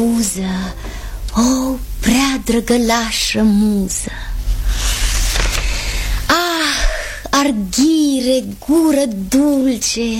Uză, o prea drăgălașă muză. Ah, arghire, gură dulce.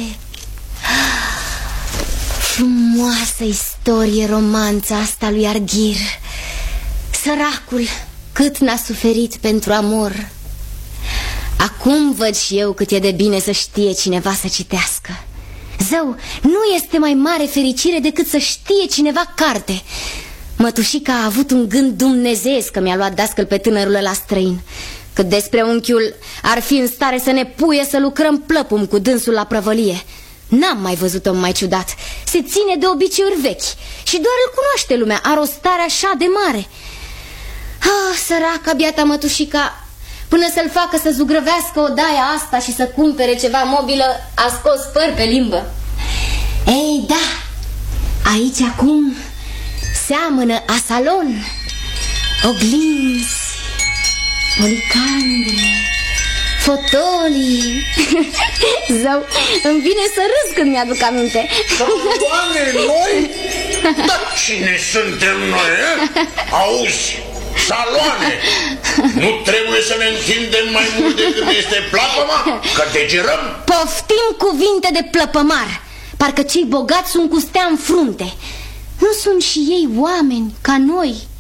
Frumoasă istorie, romanța asta lui Arghir. Săracul, cât n-a suferit pentru amor. Acum văd și eu cât e de bine să știe cineva să citească. Zău, nu este mai mare fericire decât să știe cineva carte. Mătușica a avut un gând dumnezeiesc că mi-a luat dascăl pe tânărul ăla străin. Cât despre unchiul, ar fi în stare să ne puie să lucrăm plăpum cu dânsul la prăvălie. N-am mai văzut om mai ciudat. Se ține de obiceiuri vechi și doar îl cunoaște lumea, are o stare așa de mare. Ah, săraca, biata mătușica, până să-l facă să zugrăvească odaia asta și să cumpere ceva mobilă, a scos păr pe limbă. Ei, da, aici acum seamănă asalon, oglinzi, policandre, fotolii. Zău, îmi vine să râs când mi-aduc aminte. Saloane, noi? Dar cine suntem noi, Auzi, saloane. Nu trebuie să ne întindem mai mult decât este plapăma, că degerăm. Poftim cuvinte de plăpămar. Parcă cei bogați sunt cu stea în frunte. Nu sunt și ei oameni ca noi?